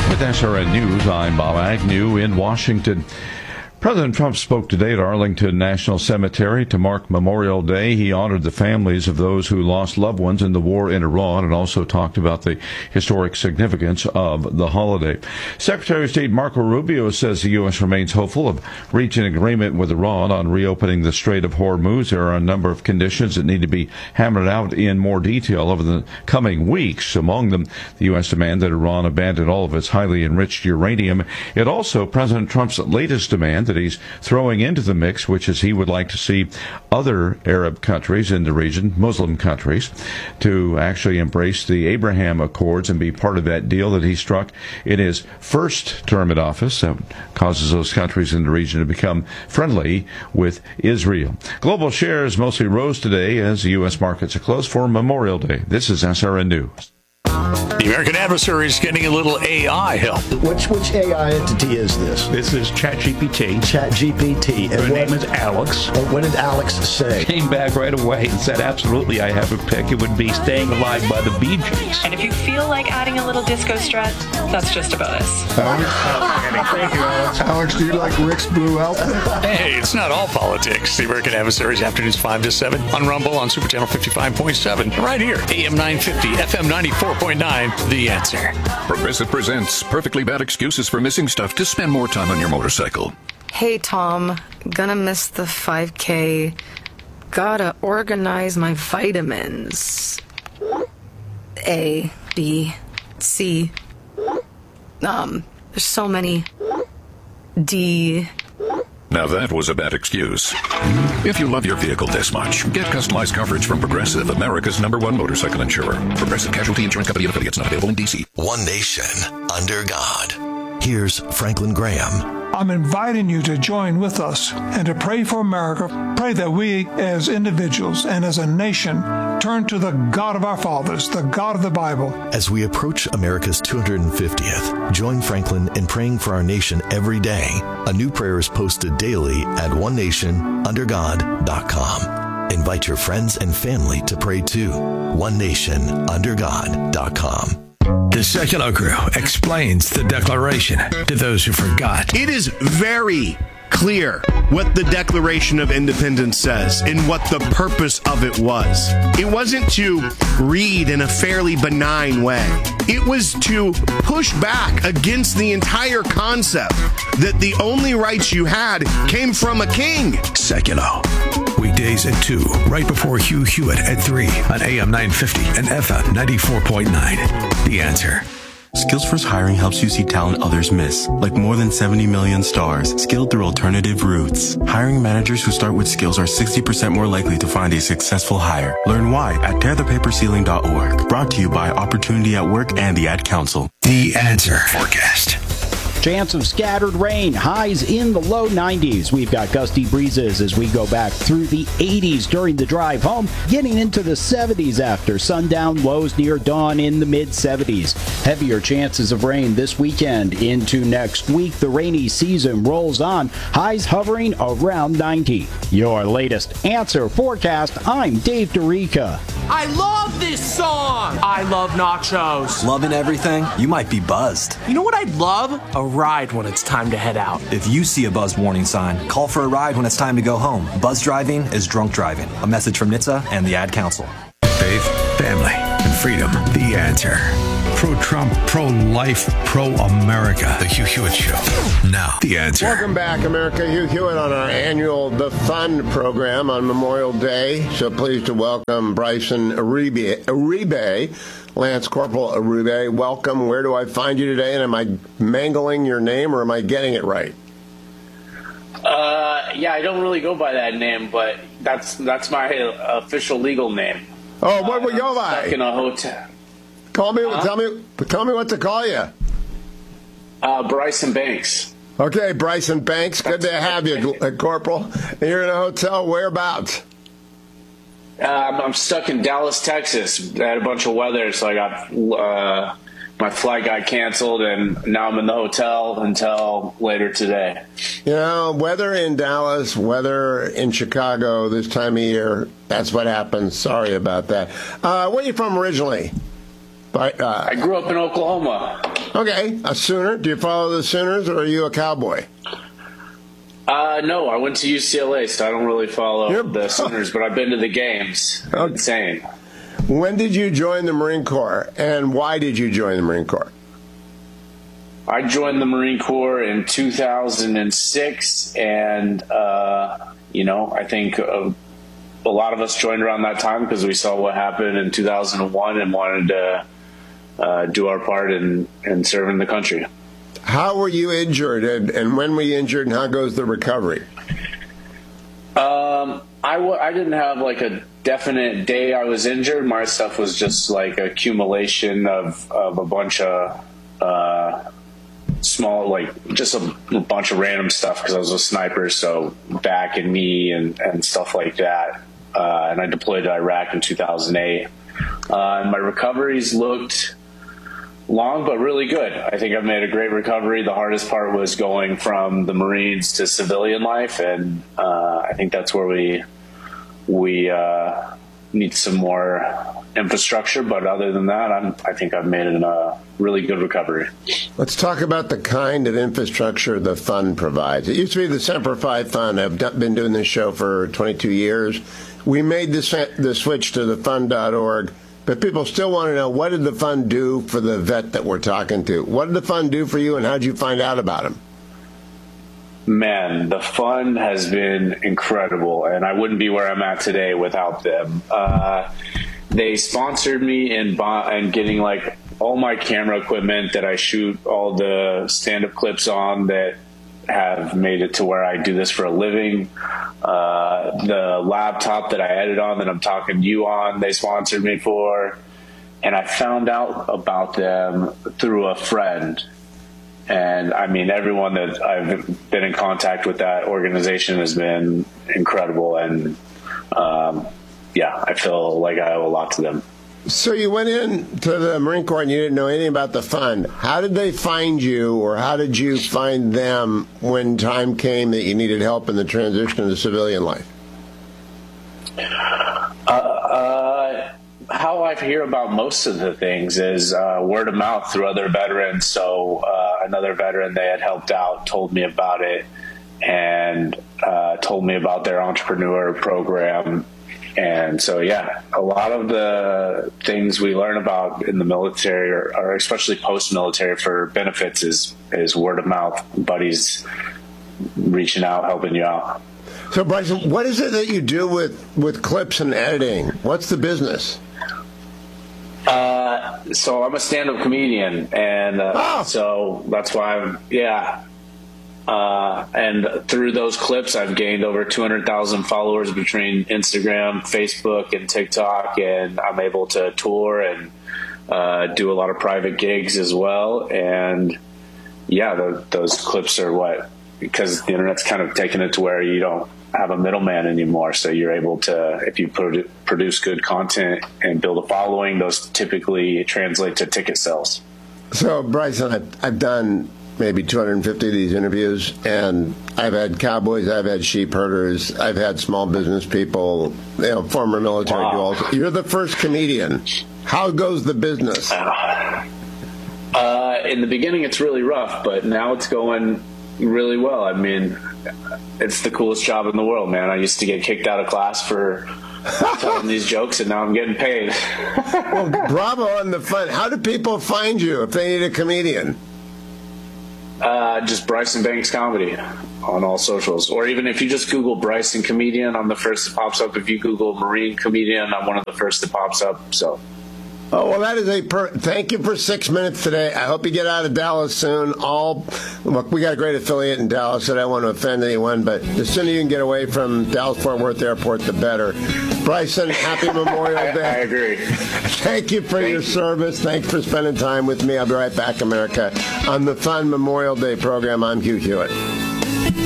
With SRN News, I'm Bob Agnew in Washington. President Trump spoke today at Arlington National Cemetery to mark Memorial Day. He honored the families of those who lost loved ones in the war in Iran and also talked about the historic significance of the holiday. Secretary of State Marco Rubio says the U.S. remains hopeful of reaching an agreement with Iran on reopening the Strait of Hormuz. There are a number of conditions that need to be hammered out in more detail over the coming weeks. Among them, the U.S. demand that Iran abandon all of its highly enriched uranium. It also President Trump's latest demand that he's throwing into the mix, which is he would like to see other Arab countries in the region, Muslim countries, to actually embrace the Abraham Accords and be part of that deal that he struck in his first term in office. That causes those countries in the region to become friendly with Israel. Global shares mostly rose today as the U.S. markets are closed for Memorial Day. This is SRN News. The American Adversary is getting a little AI help. Which AI entity is this? This is ChatGPT. ChatGPT. Her name is Alex. What did Alex say? Came back right away and said, absolutely, I have a pick. It would be Staying Alive by the Bee Gees. And if you feel like adding a little disco strut, that's just about us. Thank you, Alex. Alex, do you like Rick's Blue Outfit? Hey, it's not all politics. The American Adversaries afternoons 5 to 7 on Rumble on Super Channel 55.7. Right here, AM 950, FM 94.9. The Answer. Progressive presents Perfectly Bad Excuses for Missing Stuff to spend more time on your motorcycle. Hey, Tom. Gonna miss the 5K. Gotta organize my vitamins. A, B, C. There's so many. D. Now that was a bad excuse. If you love your vehicle this much, get customized coverage from Progressive, America's #1 motorcycle insurer. Progressive Casualty Insurance Company and affiliates, not available in D.C. One nation, under God. Here's Franklin Graham. I'm inviting you to join with us and to pray for America. Pray that we, as individuals and as a nation, turn to the God of our fathers, the God of the Bible. As we approach America's 250th, join Franklin in praying for our nation every day. A new prayer is posted daily at onenationundergod.com. Invite your friends and family to pray too. onenationundergod.com. The Secular Crew explains the Declaration to those who forgot. It is very clear what the Declaration of Independence says and what the purpose of it was. It wasn't to read in a fairly benign way. It was to push back against the entire concept that the only rights you had came from a king. Secular. Weekdays at 2, right before Hugh Hewitt at 3 on AM 950 and FM 94.9. The Answer. Skillsforce Hiring helps you see talent others miss, like more than 70 million stars, skilled through alternative routes. Hiring managers who start with skills are 60% more likely to find a successful hire. Learn why at tearthepaperceiling.org. Brought to you by Opportunity at Work and the Ad Council. The Answer Forecast. Chance of scattered rain, highs in the low 90s. We've got gusty breezes as we go back through the 80s during the drive home, getting into the 70s after sundown, lows near dawn in the mid-70s. Heavier chances of rain this weekend into next week. The rainy season rolls on, highs hovering around 90. Your latest Answer Forecast, I'm Dave DeRica. I love this song! I love nachos. Loving everything? You might be buzzed. You know what I'd love? A ride when it's time to head out. If you see a buzzed warning sign, call for a ride when it's time to go home. Buzz driving is drunk driving. A message from NHTSA and the Ad Council. Faith, family, and freedom. The Answer. Pro-Trump, pro-life, pro-America. The Hugh Hewitt Show. Now, The Answer. Welcome back, America. Hugh Hewitt on our annual The Fun program on Memorial Day. So pleased to welcome Bryson Uribe, Lance Corporal Uribe. Welcome. Where do I find you today? And am I mangling your name or am I getting it right? Yeah, I don't really go by that name, but that's my official legal name. Oh, what would you go by? Stuck in a hotel. Tell me what to call you. Bryson Banks. Okay, Bryson Banks. Good to have you, Corporal. You're in a hotel. Whereabouts? I'm stuck in Dallas, Texas. I had a bunch of weather, so I got my flight got canceled, and now I'm in the hotel until later today. You know, weather in Dallas, weather in Chicago this time of year, that's what happens. Sorry about that. Where are you from originally? I grew up in Oklahoma. Okay, a Sooner. Do you follow the Sooners, or are you a Cowboy? No, I went to UCLA, so I don't really follow the Sooners, but I've been to the games. Okay. Insane. When did you join the Marine Corps, and why did you join the Marine Corps? I joined the Marine Corps in 2006, and, I think a lot of us joined around that time because we saw what happened in 2001 and wanted to do our part in serving the country. How were you injured, and when were you injured, and how goes the recovery? I didn't have like a definite day I was injured. My stuff was just like accumulation of a bunch of small, like just a bunch of random stuff because I was a sniper, so back and knee and stuff like that. And I deployed to Iraq in 2008. And my recoveries looked long but really good. I think I've made a great recovery. The hardest part was going from the Marines to civilian life, and I think that's where we need some more infrastructure. But other than that, I think I've made a really good recovery. Let's talk about the kind of infrastructure the fund provides. It used to be the Semper Fi Fund. I've been doing this show for 22 years. We made the switch to the fund.org. But people still want to know, what did the fund do for the vet that we're talking to? What did the fund do for you, and how did you find out about him? Man, the fund has been incredible, and I wouldn't be where I'm at today without them. They sponsored me in getting like all my camera equipment that I shoot all the stand-up clips on that have made it to where I do this for a living. The laptop that I edit on that I'm talking to you on, they sponsored me for. And I found out about them through a friend. And I mean, everyone that I've been in contact with that organization has been incredible. And I feel like I owe a lot to them. So you went in to the Marine Corps and you didn't know anything about the fund. How did they find you, or how did you find them when time came that you needed help in the transition to civilian life? How I hear about most of the things is word of mouth through other veterans. So another veteran they had helped out told me about it and told me about their entrepreneur program. And so, a lot of the things we learn about in the military, or especially post-military for benefits, is word of mouth, buddies reaching out, helping you out. So, Bryson, what is it that you do with clips and editing? What's the business? So I'm a stand-up comedian, and so that's why and through those clips, I've gained over 200,000 followers between Instagram, Facebook, and TikTok, and I'm able to tour and do a lot of private gigs as well. And those clips are because the internet's kind of taken it to where you don't have a middleman anymore. So you're able to, if you produce good content and build a following, those typically translate to ticket sales. So, Bryson, I've done maybe 250 of these interviews, and I've had cowboys, I've had sheep herders, I've had small business people, former military duels. You're the first comedian. How goes the business? In the beginning, it's really rough, but now it's going really well. I mean, it's the coolest job in the world, man. I used to get kicked out of class for telling these jokes, and now I'm getting paid. Well, bravo on the fun. How do people find you if they need a comedian? Just Bryson Banks Comedy on all socials. Or even if you just Google Bryson Comedian, I'm the first that pops up. If you Google Marine Comedian, I'm one of the first that pops up. So. Oh, well, that is thank you for 6 minutes today. I hope you get out of Dallas soon. Look, we got a great affiliate in Dallas. I don't want to offend anyone, but the sooner you can get away from Dallas-Fort Worth Airport, the better. Bryson, happy Memorial Day. I agree. Thank you for your service. Thanks for spending time with me. I'll be right back, America, on the Fun Memorial Day program. I'm Hugh Hewitt.